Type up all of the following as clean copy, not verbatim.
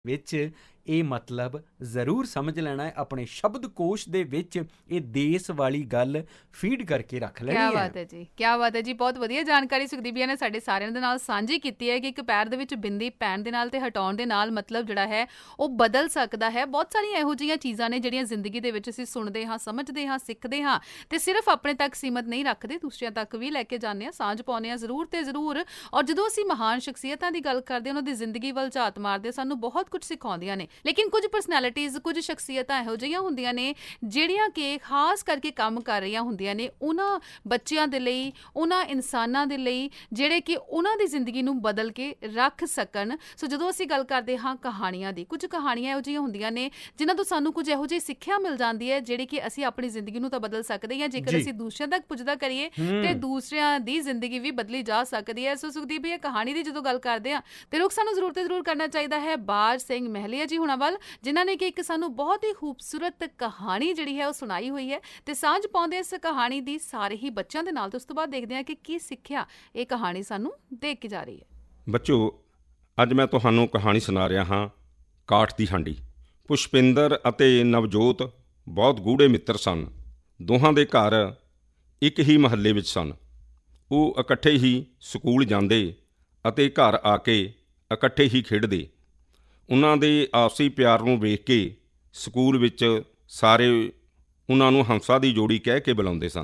ਵਿੱਚ ਇਹ ਮਤਲਬ ਜ਼ਰੂਰ ਸਮਝ ਲੈਣਾ ਹੈ। ਆਪਣੇ ਸ਼ਬਦਕੋਸ਼ ਦੇ ਵਿੱਚ ਇਹ ਦੇਸ਼ ਵਾਲੀ ਗੱਲ ਫੀਡ ਕਰਕੇ ਰੱਖ ਲੈਣੀ ਕਿਆ ਹੈ। ਬਾਤ ਹੈ ਜੀ, ਕਿਆ ਬਾਤ ਹੈ ਜੀ। ਬਹੁਤ ਵਧੀਆ ਜਾਣਕਾਰੀ ਸੁਖਦੀਪ ਨੇ ਸਾਡੇ ਸਾਰਿਆਂ ਦੇ ਨਾਲ ਸਾਂਝੀ ਕੀਤੀ ਹੈ ਕਿ ਇੱਕ ਪੈਰ ਦੇ ਵਿੱਚ ਬਿੰਦੀ ਪੈਣ ਦੇ ਨਾਲ ਤੇ ਹਟਾਉਣ ਦੇ ਨਾਲ ਮਤਲਬ ਜਿਹੜਾ ਹੈ ਉਹ ਬਦਲ ਸਕਦਾ ਹੈ। ਬਹੁਤ ਸਾਰੀਆਂ ਇਹੋ ਜਿਹੀਆਂ ਚੀਜ਼ਾਂ ਨੇ ਜਿਹੜੀਆਂ ਜ਼ਿੰਦਗੀ ਦੇ ਵਿੱਚ ਅਸੀਂ ਸੁਣਦੇ ਹਾਂ, ਸਮਝਦੇ ਹਾਂ, ਸਿੱਖਦੇ ਹਾਂ ਤੇ ਸਿਰਫ ਆਪਣੇ ਤੱਕ ਸੀਮਤ ਨਹੀਂ ਰੱਖਦੇ, ਦੂਸਰਿਆਂ ਤੱਕ ਵੀ ਲੈ ਕੇ ਜਾਂਦੇ ਹਾਂ, ਸਾਂਝ ਪਾਉਂਦੇ ਹਾਂ ਜ਼ਰੂਰ ਤੇ ਜ਼ਰੂਰ। ਔਰ ਜਦੋਂ ਅਸੀਂ ਮਹਾਨ ਸ਼ਖਸੀਅਤਾਂ ਦੀ ਗੱਲ ਕਰਦੇ ਹਾਂ, ਉਹਨਾਂ ਦੀ ਜ਼ਿੰਦਗੀ ਵੱਲ ਝਾਤ ਮਾਰਦੇ, ਸਾਨੂੰ ਬਹੁਤ ਕੁਝ ਸਿਖਾਉਂਦੀਆਂ ਨੇ। ਲੇਕਿਨ ਕੁਝ ਪਰਸਨੈਲਿਟੀਜ਼, ਕੁਝ ਸ਼ਖਸੀਅਤਾਂ ਇਹੋ ਜਿਹੀਆਂ ਹੁੰਦੀਆਂ ਨੇ ਜਿਹੜੀਆਂ ਕਿ ਖਾਸ ਕਰਕੇ ਕੰਮ ਕਰ ਰਹੀਆਂ ਹੁੰਦੀਆਂ ਨੇ ਉਹਨਾਂ ਬੱਚਿਆਂ ਦੇ ਲਈ, ਉਹਨਾਂ ਇਨਸਾਨਾਂ ਦੇ ਲਈ ਜਿਹੜੇ ਕਿ ਉਹਨਾਂ ਦੀ ਜ਼ਿੰਦਗੀ ਨੂੰ ਬਦਲ ਕੇ ਰੱਖ ਸਕਣ। ਸੋ ਜਦੋਂ ਅਸੀਂ ਗੱਲ ਕਰਦੇ ਹਾਂ ਕਹਾਣੀਆਂ ਦੀ, ਕੁਝ ਕਹਾਣੀਆਂ ਇਹੋ ਜਿਹੀਆਂ ਹੁੰਦੀਆਂ ਨੇ ਜਿਨ੍ਹਾਂ ਤੋਂ ਸਾਨੂੰ ਕੁਝ ਇਹੋ ਜਿਹੀ ਸਿੱਖਿਆ ਮਿਲ ਜਾਂਦੀ ਹੈ ਜਿਹੜੀ ਕਿ ਅਸੀਂ ਆਪਣੀ ਜ਼ਿੰਦਗੀ ਨੂੰ ਤਾਂ ਬਦਲ ਸਕਦੇ ਹਾਂ। ਜੇਕਰ ਅਸੀਂ ਦੂਸਰਿਆਂ ਤੱਕ ਪੁੱਜਦਾ ਕਰੀਏ ਤੇ ਦੂਸਰਿਆਂ ਦੀ ਜ਼ਿੰਦਗੀ ਵੀ ਬਦਲੀ ਜਾ ਸਕਦੀ ਹੈ। ਸੋ ਸੁਖਦੀਪ ਇਹ ਕਹਾਣੀ ਦੀ ਜਦੋਂ ਗੱਲ ਕਰਦੇ ਹਾਂ ਤੇ ਰੁਖ ਸਾਨੂੰ ਜ਼ਰੂਰ ਤੇ ਜ਼ਰੂਰ ਕਰਨਾ ਚਾਹੀਦਾ ਹੈ ਬਾਜ ਸਿੰਘ ਮਹਿਲੀਆ ਜੀ ਹੁਣਾਂ ਵੱਲ, ਜਿਨ੍ਹਾਂ ਨੇ ਕਿ ਇੱਕ ਸਾਨੂੰ ਬਹੁਤ ਹੀ ਖੂਬਸੂਰਤ ਕਹਾਣੀ ਜਿਹੜੀ ਹੈ ਉਹ ਸੁਣਾਈ ਹੋਈ ਹੈ ਤੇ ਸਾਂਝ ਪਾਉਂਦੇ ਇਸ ਕਹਾਣੀ ਦੀ ਸਾਰੇ ਹੀ ਬੱਚਿਆਂ ਦੇ ਨਾਲ। ਤੇ ਉਸ ਤੋਂ ਬਾਅਦ ਦੇਖਦੇ ਹਾਂ ਕਿ ਕੀ ਸਿੱਖਿਆ ਇਹ ਕਹਾਣੀ ਸਾਨੂੰ ਦੇ ਕੇ ਜਾ ਰਹੀ ਹੈ। ਬੱਚੋ, ਅੱਜ ਮੈਂ ਤੁਹਾਨੂੰ ਕਹਾਣੀ ਸੁਣਾ ਰਿਹਾ ਹਾਂ ਕਾਠ ਦੀ ਹਾਂਡੀ। ਪੁਸ਼ਪਿੰਦਰ ਅਤੇ ਨਵਜੋਤ ਬਹੁਤ ਗੂੜ੍ਹੇ ਮਿੱਤਰ ਸਨ। ਦੋਹਾਂ ਦੇ ਘਰ ਇੱਕ ਹੀ ਮਹੱਲੇ ਵਿੱਚ ਸਨ। ਉਹ ਇਕੱਠੇ ਹੀ ਸਕੂਲ ਜਾਂਦੇ ਅਤੇ ਘਰ ਆ ਕੇ ਇਕੱਠੇ ਹੀ ਖੇਡਦੇ। ਉਹਨਾਂ ਦੇ ਆਪਸੀ ਪਿਆਰ ਨੂੰ ਵੇਖ ਕੇ ਸਕੂਲ ਵਿੱਚ ਸਾਰੇ ਉਹਨਾਂ ਨੂੰ ਹੰਸਾ ਦੀ ਜੋੜੀ ਕਹਿ ਕੇ ਬੁਲਾਉਂਦੇ ਸਨ।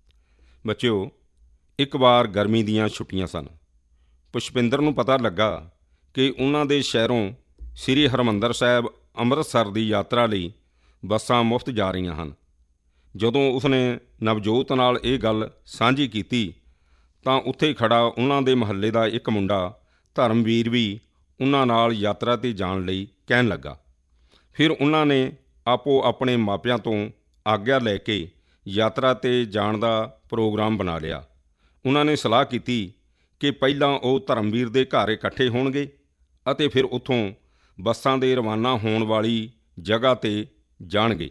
ਬੱਚਿਓ, ਇੱਕ ਵਾਰ ਗਰਮੀ ਦੀਆਂ ਛੁੱਟੀਆਂ ਸਨ। ਪੁਸ਼ਪਿੰਦਰ ਨੂੰ ਪਤਾ ਲੱਗਾ ਕਿ ਉਹਨਾਂ ਦੇ ਸ਼ਹਿਰੋਂ ਸ੍ਰੀ ਹਰਿਮੰਦਰ ਸਾਹਿਬ ਅੰਮ੍ਰਿਤਸਰ ਦੀ ਯਾਤਰਾ ਲਈ ਬੱਸਾਂ ਮੁਫਤ ਜਾ ਰਹੀਆਂ ਹਨ। ਜਦੋਂ ਉਸਨੇ ਨਵਜੋਤ ਨਾਲ ਇਹ ਗੱਲ ਸਾਂਝੀ ਕੀਤੀ ਤਾਂ ਉੱਥੇ ਖੜਾ ਉਹਨਾਂ ਦੇ ਮਹੱਲੇ ਦਾ ਇੱਕ ਮੁੰਡਾ ਧਰਮਵੀਰ ਵੀ ਉਹਨਾਂ ਨਾਲ ਯਾਤਰਾ 'ਤੇ ਜਾਣ ਲਈ ਕਹਿਣ ਲੱਗਾ। ਫਿਰ ਉਹਨਾਂ ਨੇ ਆਪੋ ਆਪਣੇ ਮਾਪਿਆਂ ਤੋਂ ਆਗਿਆ ਲੈ ਕੇ ਯਾਤਰਾ 'ਤੇ ਜਾਣ ਦਾ ਪ੍ਰੋਗਰਾਮ ਬਣਾ ਲਿਆ। ਉਹਨਾਂ ਨੇ ਸਲਾਹ ਕੀਤੀ ਕਿ ਪਹਿਲਾਂ ਉਹ ਧਰਮਵੀਰ ਦੇ ਘਰ ਇਕੱਠੇ ਹੋਣਗੇ ਅਤੇ ਫਿਰ ਉੱਥੋਂ ਬੱਸਾਂ ਦੇ ਰਵਾਨਾ ਹੋਣ ਵਾਲੀ ਜਗ੍ਹਾ 'ਤੇ ਜਾਣਗੇ।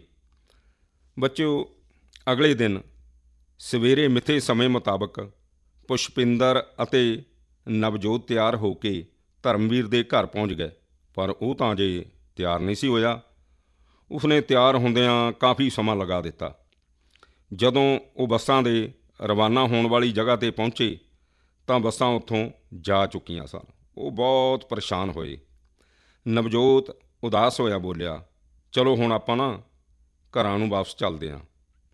ਬੱਚਿਓ, ਅਗਲੇ ਦਿਨ ਸਵੇਰੇ ਮਿੱਥੇ ਸਮੇਂ ਮੁਤਾਬਕ ਪੁਸ਼ਪਿੰਦਰ ਅਤੇ ਨਵਜੋਤ ਤਿਆਰ ਹੋ ਕੇ ਧਰਮਵੀਰ ਦੇ ਘਰ ਪਹੁੰਚ ਗਏ, ਪਰ ਉਹ ਤਾਂ ਅਜੇ ਤਿਆਰ ਨਹੀਂ ਸੀ ਹੋਇਆ। ਉਸਨੇ ਤਿਆਰ ਹੁੰਦਿਆਂ ਕਾਫੀ ਸਮਾਂ ਲਗਾ ਦਿੱਤਾ। ਜਦੋਂ ਉਹ ਬੱਸਾਂ ਦੇ ਰਵਾਨਾ ਹੋਣ ਵਾਲੀ ਜਗ੍ਹਾ 'ਤੇ ਪਹੁੰਚੇ ਤਾਂ ਬੱਸਾਂ ਉੱਥੋਂ ਜਾ ਚੁੱਕੀਆਂ ਸਨ। ਉਹ ਬਹੁਤ ਪਰੇਸ਼ਾਨ ਹੋਏ। ਨਵਜੋਤ ਉਦਾਸ ਹੋਇਆ ਬੋਲਿਆ, ਚਲੋ ਹੁਣ ਆਪਾਂ ਨਾ ਘਰਾਂ ਨੂੰ ਵਾਪਸ ਚੱਲਦੇ ਹਾਂ।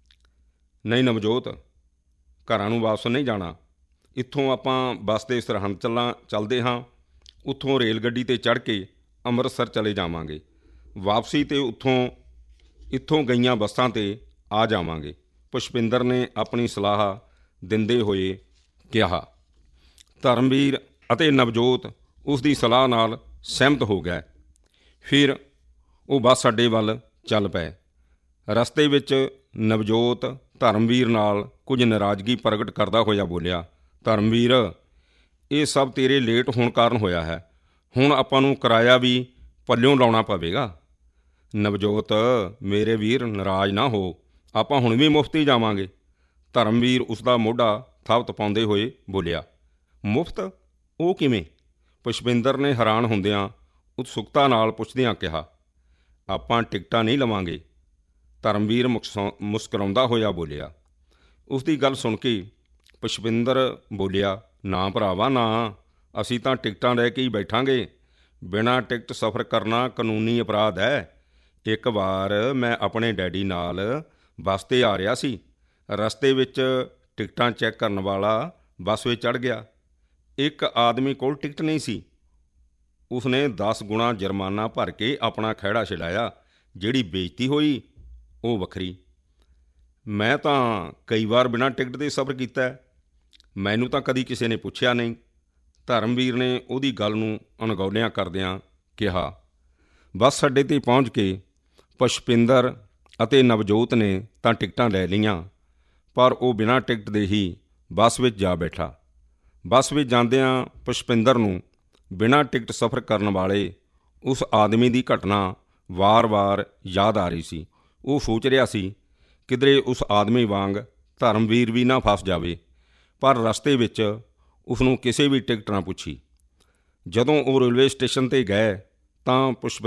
ਨਹੀਂ ਨਵਜੋਤ, ਘਰਾਂ ਨੂੰ ਵਾਪਸ ਨਹੀਂ ਜਾਣਾ। ਇੱਥੋਂ ਆਪਾਂ ਬੱਸ ਦੇ ਸਰਹੰਦ ਚੱਲਦੇ ਹਾਂ। ਉੱਥੋਂ ਰੇਲ ਗੱਡੀ 'ਤੇ ਚੜ੍ਹ ਕੇ ਅੰਮ੍ਰਿਤਸਰ ਚਲੇ ਜਾਵਾਂਗੇ। ਵਾਪਸੀ 'ਤੇ ਇੱਥੋਂ ਗਈਆਂ ਬੱਸਾਂ 'ਤੇ ਆ ਜਾਵਾਂਗੇ। ਪੁਸ਼ਪਿੰਦਰ ਨੇ ਆਪਣੀ ਸਲਾਹ ਦਿੰਦੇ ਹੋਏ ਕਿਹਾ। ਧਰਮਵੀਰ ਅਤੇ ਨਵਜੋਤ ਉਸ ਦੀ ਸਲਾਹ ਨਾਲ ਸਹਿਮਤ ਹੋ ਗਏ। ਫਿਰ ਉਹ ਬੱਸ ਅੱਡੇ ਵੱਲ ਚੱਲ ਪਏ। ਰਸਤੇ ਵਿੱਚ ਨਵਜੋਤ ਧਰਮਵੀਰ ਨਾਲ ਕੁਝ ਨਾਰਾਜ਼ਗੀ ਪ੍ਰਗਟ ਕਰਦਾ ਹੋਇਆ ਬੋਲਿਆ, ਧਰਮਵੀਰ, ਇਹ ਸਭ ਤੇਰੇ ਲੇਟ ਹੋਣ ਕਾਰਨ ਹੋਇਆ ਹੈ। ਹੁਣ ਆਪਾਂ ਨੂੰ ਕਿਰਾਇਆ ਵੀ ਪੱਲਿਓਂ ਲਾਉਣਾ ਪਵੇਗਾ। ਨਵਜੋਤ, ਮੇਰੇ ਵੀਰ, ਨਾਰਾਜ਼ ਨਾ ਹੋ, ਆਪਾਂ ਹੁਣ ਵੀ ਮੁਫਤ ਹੀ ਜਾਵਾਂਗੇ। ਧਰਮਵੀਰ ਉਸ ਦਾ ਮੋਢਾ ਥਾਪਤ ਪਾਉਂਦੇ ਹੋਏ ਬੋਲਿਆ, ਮੁਫਤ? ਉਹ ਕਿਵੇਂ? ਪੁਸ਼ਪਿੰਦਰ ਨੇ ਹੈਰਾਨ ਹੁੰਦਿਆਂ ਉਤਸੁਕਤਾ ਨਾਲ ਪੁੱਛਦਿਆਂ ਕਿਹਾ, ਆਪਾਂ ਟਿਕਟਾਂ ਨਹੀਂ ਲਵਾਂਗੇ। ਧਰਮਵੀਰ ਮੁਸਕਰਾਉਂਦਾ ਹੋਇਆ ਬੋਲਿਆ। ਉਸ ਦੀ ਗੱਲ ਸੁਣ ਕੇ ਪੁਸ਼ਪਿੰਦਰ ਬੋਲਿਆ, ਨਾ ਭਰਾਵਾ ਨਾ, ਅਸੀਂ ਤਾਂ ਟਿਕਟਾਂ ਲੈ ਕੇ ਹੀ ਬੈਠਾਂਗੇ। ਬਿਨਾਂ ਟਿਕਟ ਸਫ਼ਰ ਕਰਨਾ ਕਾਨੂੰਨੀ ਅਪਰਾਧ ਹੈ। ਇੱਕ ਵਾਰ ਮੈਂ ਆਪਣੇ ਡੈਡੀ ਨਾਲ ਬੱਸ 'ਤੇ ਆ ਰਿਹਾ ਸੀ। ਰਸਤੇ ਵਿੱਚ ਟਿਕਟਾਂ ਚੈੱਕ ਕਰਨ ਵਾਲਾ ਬੱਸ ਵਿੱਚ ਚੜ੍ਹ ਗਿਆ। ਇੱਕ ਆਦਮੀ ਕੋਲ ਟਿਕਟ ਨਹੀਂ ਸੀ। ਉਸਨੇ 10 ਗੁਣਾ ਜੁਰਮਾਨਾ ਭਰ ਕੇ ਆਪਣਾ ਖਹਿੜਾ ਛਡਾਇਆ। ਜਿਹੜੀ ਬੇਇੱਜ਼ਤੀ ਹੋਈ ਉਹ ਵੱਖਰੀ। ਮੈਂ ਤਾਂ ਕਈ ਵਾਰ ਬਿਨਾਂ ਟਿਕਟ ਦੇ ਸਫ਼ਰ ਕੀਤਾ, ਮੈਨੂੰ ਤਾਂ ਕਦੀ ਕਿਸੇ ਨੇ ਪੁੱਛਿਆ ਨਹੀਂ। ਧਰਮਵੀਰ ਨੇ ਉਹਦੀ ਗੱਲ ਨੂੰ ਅਣਗੌਲਿਆਂ ਕਰਦਿਆਂ ਕਿਹਾ। ਬੱਸ ਅੱਡੇ 'ਤੇ ਪਹੁੰਚ ਕੇ ਪੁਸ਼ਪਿੰਦਰ ਅਤੇ ਨਵਜੋਤ ਨੇ ਤਾਂ ਟਿਕਟਾਂ ਲੈ ਲਈਆਂ, ਪਰ ਉਹ ਬਿਨਾਂ ਟਿਕਟ ਦੇ ਹੀ ਬੱਸ ਵਿੱਚ ਜਾ ਬੈਠਾ। ਬੱਸ ਵਿੱਚ ਜਾਂਦਿਆਂ ਪੁਸ਼ਪਿੰਦਰ ਨੂੰ ਬਿਨਾਂ ਟਿਕਟ ਸਫ਼ਰ ਕਰਨ ਵਾਲੇ ਉਸ ਆਦਮੀ ਦੀ ਘਟਨਾ ਵਾਰ-ਵਾਰ ਯਾਦ ਆ ਰਹੀ ਸੀ। ਉਹ ਸੋਚ ਰਿਹਾ ਸੀ ਕਿਧਰੇ ਉਸ ਆਦਮੀ ਵਾਂਗ ਧਰਮਵੀਰ ਵੀ ਨਾ ਫਸ ਜਾਵੇ, ਪਰ ਰਸਤੇ ਵਿੱਚ ਉਸਨੂੰ ਕਿਸੇ ਵੀ ਟਿਕਟ ਨਾ ਪੁੱਛੀ। ਜਦੋਂ ਉਹ ਰੇਲਵੇ ਸਟੇਸ਼ਨ 'ਤੇ ਗਏ ਤਾਂ